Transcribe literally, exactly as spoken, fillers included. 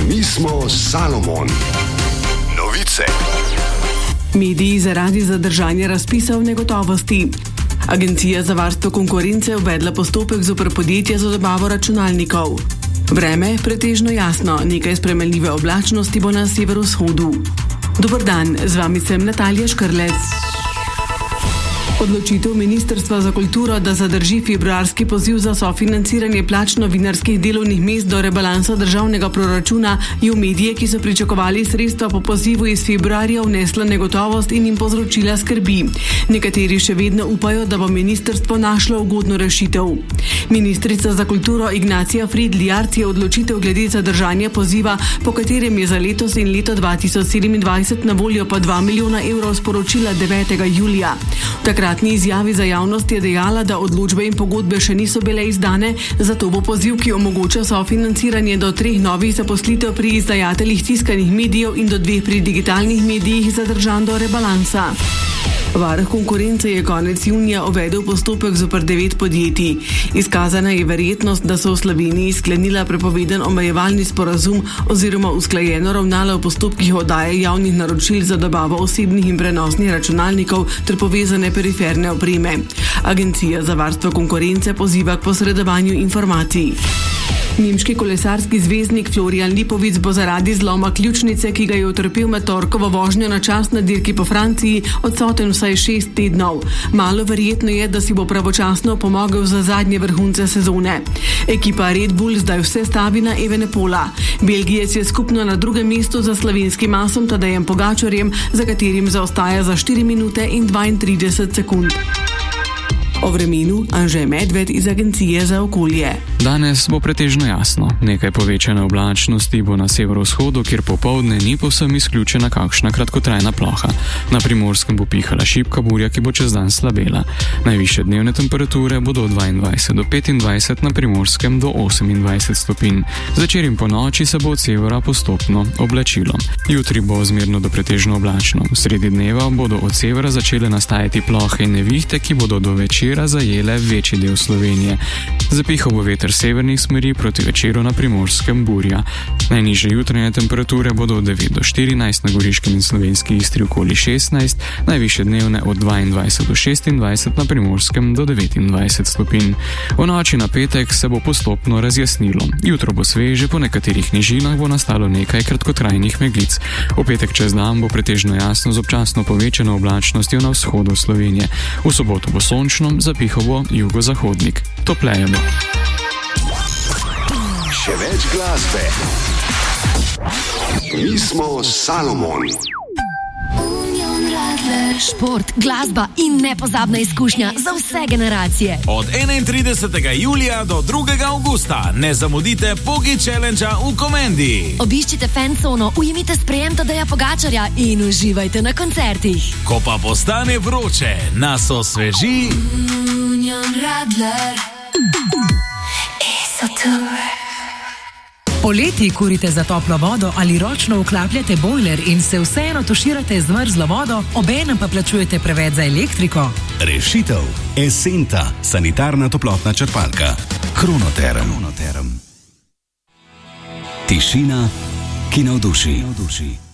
Mi smo Salomon. Novice. Mediji zaradi zadržanja razpisa v negotovosti. Agencija za varstvo konkurence uvedla postopek zoper podjetja za dobavo računalnikov. Vreme pretežno jasno, nekaj spremenljive oblačnosti bo na severovzhodu. Dober dan, z vami sem Natalija Škrlec. Odločitev Ministrstva za kulturo, da zadrži februarski poziv za sofinanciranje plač novinarskih delovnih mest do rebalansa državnega proračuna, je v medije, ki so pričakovali sredstva po pozivu iz februarja, vnesla negotovost in jim povzročila skrbi. Nekateri še vedno upajo, da bo ministrstvo našlo ugodno rešitev. Ministrica za kulturo Ignacija Fridl-Jarc je odločitev glede zadržanja poziva, po katerem je za letos in leto dva tisoč sedemindvajset na voljo pa dva milijona evrov, sporočila devetega julija. V takratni izjavi za javnost je dejala, da odločbe in pogodbe še niso bile izdane, zato bo poziv, ki omogoča sofinanciranje do treh novih zaposlitev pri izdajateljih tiskanih medijev in do dveh pri digitalnih medijih, zadržan do rebalansa. Varuh konkurence je konec junija uvedel postopek zoper devet podjetij. Izkazana je verjetnost, da so v Sloveniji sklenila prepoveden omejevalni sporazum oziroma usklajeno ravnala v postopkih oddaje javnih naročil za dobavo osebnih in prenosnih računalnikov ter povezane periferne opreme. Agencija za varstvo konkurence poziva k posredovanju informacij. Nemški kolesarski zvezdnik Florian Lipovic bo zaradi zloma ključnice, ki ga je utrpel med torkovo vožnjo na čas na dirki po Franciji, odsoten vsaj šest tednov. Malo verjetno je, da si bo pravočasno pomogel za zadnje vrhunce sezone. Ekipa Red Bull zdaj vse stavi na Evenepola. Belgijec je skupno na drugem mestu za slovenskim asom Tadejem Pogačarjem, za katerim zaostaja za štiri minute in dvaintrideset sekund. O vremenu Anže Medved iz Agencije za okolje. Danes bo pretežno jasno. Nekaj povečane oblačnosti bo na severovzhodu, kjer popoldne ni povsem izključena kakšna kratkotrajna ploha. Na Primorskem bo pihala šibka burja, ki bo čez dan slabela. Najvišje dnevne temperature bodo od dvaindvajset do petindvajset, na Primorskem do osemindvajset stopinj. Zvečer in ponoči se bo od severa postopno oblačilo. Jutri bo zmerno do pretežno oblačno. Sredi dneva bodo od severa začele nastajati plohe in nevihte, ki bodo do večera zajele večji del Slovenije. Zapihal bo veter severnih smeri, proti večeru na Primorskem burja. Najnižje jutranje temperature bodo od devet do štirinajst, na Goriškem in Slovenski Istri okoli šestnajst, najvišje dnevne od dvaindvajset do šestindvajset, na Primorskem do devetindvajset stopinj. V noči na petek se bo postopno razjasnilo. Jutro bo sveže, po nekaterih nižinah bo nastalo nekaj kratkotrajnih meglic. V petek čez dan bo pretežno jasno z občasno povečano oblačnostjo na vzhodu Slovenije. V soboto bo sončno, zapihal bo jugozahodnik. Topleje bo. Še več glasbe. Mi smo Salomon. Šport, glasba in nepozabna izkušnja za vse generacije. Od enaintridesetega julija do drugega avgusta ne zamudite Pogi Challengea v Komendi. Obiščite fancono, ujemite sprejem Tadeja Pogačarja in uživajte na koncertih. Ko pa postane vroče, nas osveži Union Radler. Poleti kurite za toplo vodo ali ročno vklapljate bojler in se vseeno tuširate z mrzlo vodo, obenem pa plačujete preveč za elektriko? Rešitev. Esenta, sanitarna toplotna črpalka. Kronoterm. Kronoterm. Tišina, ki navduši.